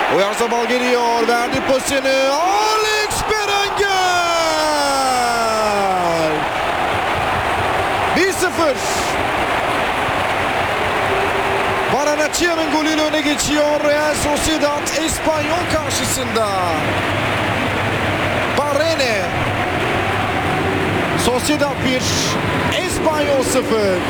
Oyarzabal geliyor. Verdi pasını. Alex Berenguer. 1-0. Barrenetxea'nın golüyle öne geçiyor Real Sociedad Espanyol karşısında. Barrene. Sociedad 1, Espanyol 0.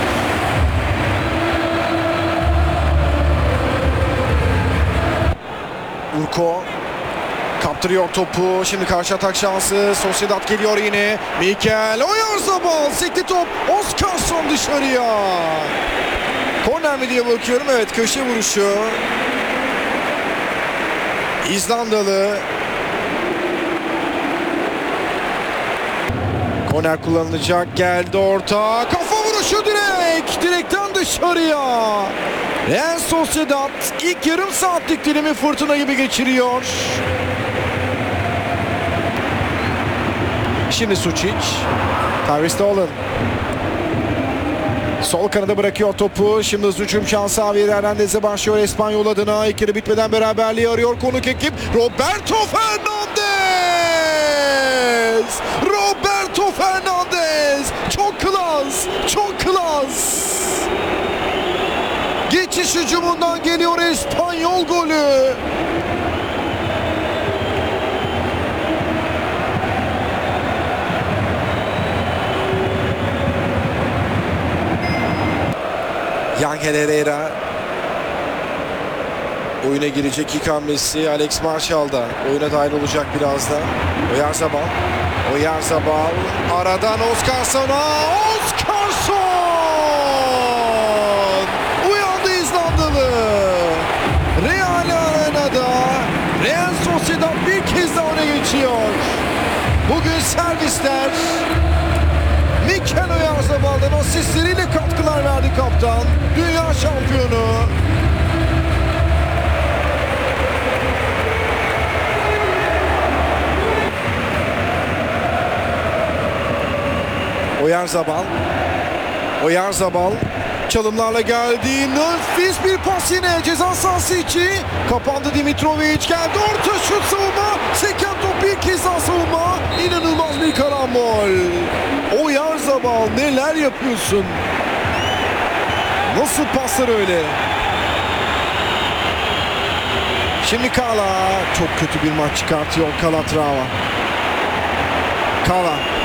Urko kaptırıyor topu. Şimdi karşı atak şansı. Sociedad geliyor yine. Mikel Oyarzabal. Sekti top. Oscarson dışarıya. Korner mi diye bakıyorum. Evet, köşe vuruşu. İzlandalı. Korner kullanılacak. Geldi orta. Kafa vuruşu direkt. Direkten dışarıya. Real Sociedad ilk yarım saatlik dilimi fırtına gibi geçiriyor. Şimdi Sučić. Tyrese Dolan. Sol kanada bırakıyor topu. Şimdi hızlı hücum şansı Javier Hernandez'e başlıyor Espanyol adına. İlk yarı bitmeden beraberliği arıyor konuk ekip. Roberto Fernandes! Roberto Fernandes! Çok klas! Çok klas! Geçiş hücumundan geliyor Espanyol golü. Yangel Herrera oyuna girecek ilk hamlesi. Alex Marshall'da oyuna dahil olacak birazdan. Oyarzabal aradan Oscarson'a. Oscarson uyandı İzlandalı. Real Arena'da Real Sociedad bir kez daha öne geçiyor. Bugün servisler Mikel Oyarzabal'dan asistleriyle katkılar verdi kaptan. Dünya şampiyonu. Oyarzabal çalımlarla geldi. Nefis bir pas yine ceza sahası içi. Kapandı Dimitrovic. Geldi orta şut savunma. Seken top bir kez daha savunma. İnanılmaz bir karambol. Oyarzabal neler yapıyorsun? Nasıl paslar öyle? Şimdi Kala. Çok kötü bir maç çıkartıyor Calatrava. Kala.